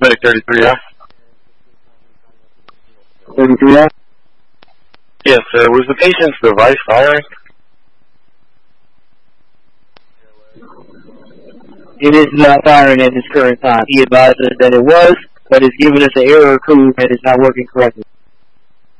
Medic 33F. 33F? Yes, sir. Was the patient's device firing? It is not firing at this current time. He advised us that it was, but it's giving us an error code that is not working correctly.